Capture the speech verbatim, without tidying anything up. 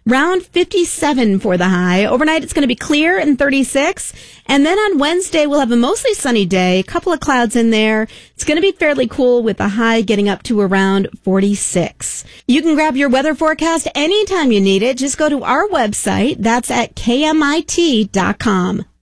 Around fifty-seven for the high. Overnight, it's going to be clear and thirty-six. And then on Wednesday, we'll have a mostly sunny day. A couple of clouds in there. It's going to be fairly cool with the high getting up to around forty-six. You can grab your weather forecast anytime you need it. Just go to our website. That's at K M I T dot com.